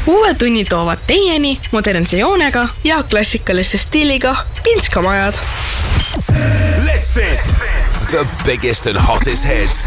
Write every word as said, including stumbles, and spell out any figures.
Uue tunni toovad teieni modernse joonega ja klassikalise stiiliga Pinskamajad. Listen! The biggest and hottest hits